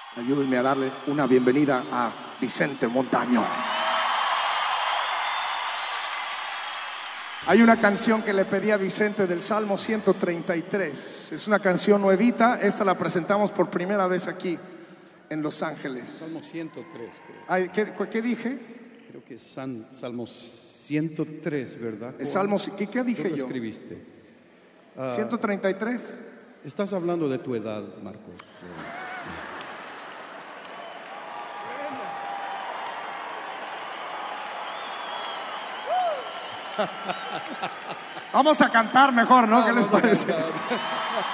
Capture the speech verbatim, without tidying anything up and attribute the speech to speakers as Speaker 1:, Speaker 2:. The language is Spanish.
Speaker 1: Ayúdenme a darle una bienvenida a Vicente Montaño. Hay una canción que le pedí a Vicente del Salmo ciento treinta y tres. Es una canción nuevita. Esta la presentamos por primera vez aquí en Los Ángeles.
Speaker 2: Salmo ciento tres, creo.
Speaker 1: Ay, ¿qué, ¿Qué dije?
Speaker 2: Creo que es San, Salmo ciento tres, ¿verdad?
Speaker 1: Es Salmo, ¿qué, qué dije
Speaker 2: ¿Qué
Speaker 1: yo?
Speaker 2: escribiste? Uh,
Speaker 1: ciento treinta y tres.
Speaker 2: Estás hablando de tu edad, Marcos.
Speaker 1: Vamos a cantar mejor, ¿no? ¿Qué les parece?